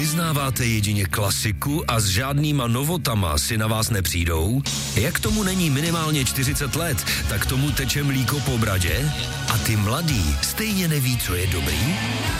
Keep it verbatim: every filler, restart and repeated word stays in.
vyznáváte jedině klasiku a s žádnýma novotama si na vás nepřijdou? Jak tomu není minimálně čtyřicet let, tak tomu teče mlíko po bradě? A ty mladý stejně neví, co je dobrý?